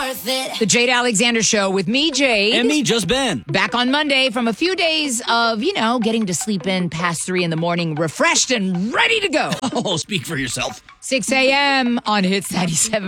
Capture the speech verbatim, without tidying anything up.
worth it. The Jade Alexander Show with me, Jade. And me, Just Ben. Back on Monday from a few days of, you know, getting to sleep in past three in the morning, refreshed and ready to go. Oh, speak for yourself. six a.m. on Hits ninety-seven.